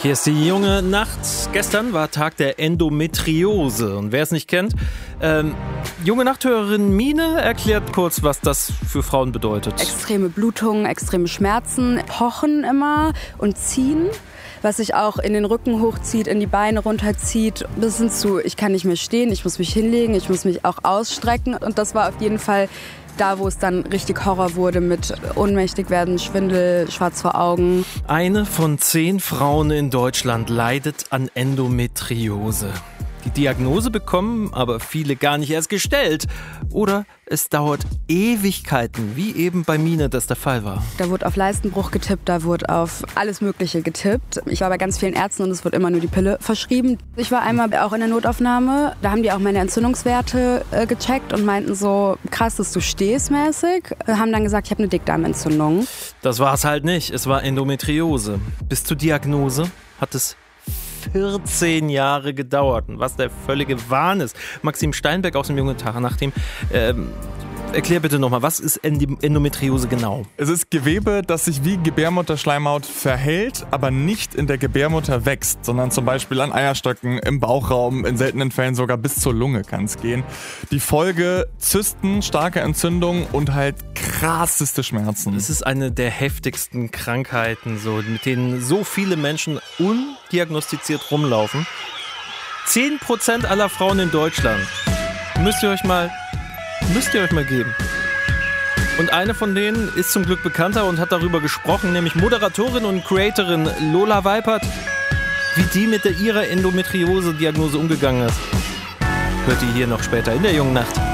Hier ist die junge Nacht. Gestern war Tag der Endometriose. Und wer es nicht kennt, junge Nachthörerin Mine erklärt kurz, was das für Frauen bedeutet. Extreme Blutungen, extreme Schmerzen, pochen immer und ziehen, was sich auch in den Rücken hochzieht, in die Beine runterzieht, bis hin zu, ich kann nicht mehr stehen, ich muss mich hinlegen, ich muss mich auch ausstrecken. Und das war auf jeden Fall da, wo es dann richtig Horror wurde mit ohnmächtig werden, Schwindel, schwarz vor Augen. Eine von 10 Frauen in Deutschland leidet an Endometriose. Die Diagnose bekommen aber viele gar nicht erst gestellt. Oder es dauert Ewigkeiten, wie eben bei Mine das der Fall war. Da wurde auf Leistenbruch getippt, da wurde auf alles Mögliche getippt. Ich war bei ganz vielen Ärzten und es wurde immer nur die Pille verschrieben. Ich war einmal auch in der Notaufnahme, da haben die auch meine Entzündungswerte gecheckt und meinten so, krass, dass du stehst mäßig. Haben dann gesagt, ich habe eine Dickdarmentzündung. Das war es halt nicht, es war Endometriose. Bis zur Diagnose hat es 14 Jahre gedauert, was der völlige Wahn ist. Maxim Steinberg aus dem Jungen Tag, erklär bitte nochmal, was ist Endometriose genau? Es ist Gewebe, das sich wie Gebärmutterschleimhaut verhält, aber nicht in der Gebärmutter wächst, sondern zum Beispiel an Eierstöcken, im Bauchraum, in seltenen Fällen sogar bis zur Lunge kann es gehen. Die Folge: Zysten, starke Entzündung und halt krasseste Schmerzen. Es ist eine der heftigsten Krankheiten, so, mit denen so viele Menschen undiagnostiziert rumlaufen. 10% aller Frauen in Deutschland. Müsst ihr euch mal geben. Und eine von denen ist zum Glück bekannter und hat darüber gesprochen, nämlich Moderatorin und Creatorin Lola Weipert, wie die mit ihrer Endometriose-Diagnose umgegangen ist. Hört ihr hier noch später in der jungen Nacht.